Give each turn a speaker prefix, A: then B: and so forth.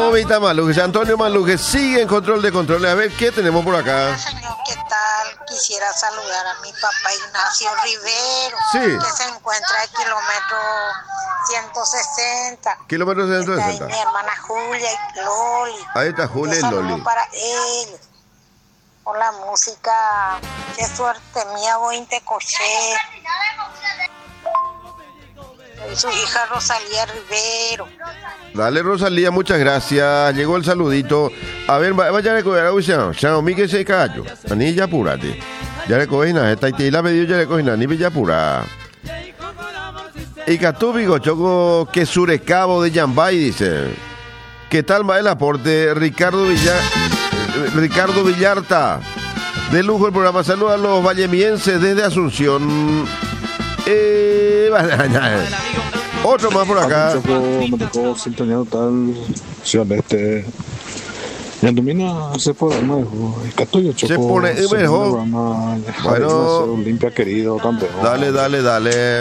A: Jovita Malujes, Antonio Malujes sigue en control de controles. A ver, ¿qué tenemos por acá?
B: Hola, señor, ¿qué tal? Quisiera saludar a mi papá Ignacio Rivero,
A: Sí.
B: que se encuentra al kilómetro 160.
A: Kilómetro
B: Está ahí
A: 160.
B: mi hermana Julia y Loli.
A: Ahí está Julia y
B: Un saludo
A: Loli.
B: para ellos. Con la música, qué suerte mía, voy en Tecoché. Soy su hija Rosalía Rivero.
A: Dale, Rosalía, muchas gracias. Llegó el saludito. A ver, vaya a recoger a Ushao. Xiaomi que se cayó. Ani ya apúrate. Ya recoge nada. Esta y la pedido ya recoge nada. Ni ya apura. Y Catúbigo, Choco, que surecabo de Yambay, dice. ¿Qué tal va el aporte? Ricardo Villarta. De lujo el programa. Saludos a los vallemienses desde Asunción. Otro más por acá.
C: Me tocó sintonía total. Ciudad del Este. Yantumina se pone nuevo.
A: Se pone mejor.
C: Bueno, limpia querido campeón.
A: Dale.